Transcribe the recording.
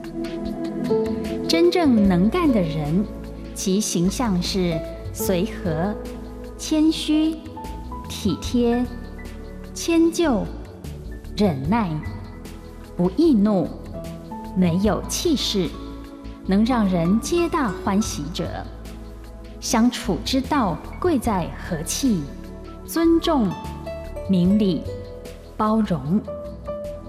真正能干的人，其形象是随和、谦虚、体贴、迁就、忍耐，不易怒，没有气势，能让人皆大欢喜者。相处之道贵在和气、尊重、明理、包容。